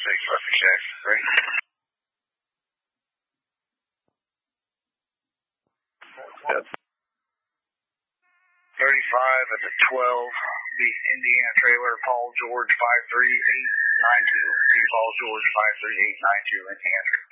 perfect check. Great. 35 at the 12, the Indiana trailer, Paul George 53892. Paul George 53892, Indiana trailer.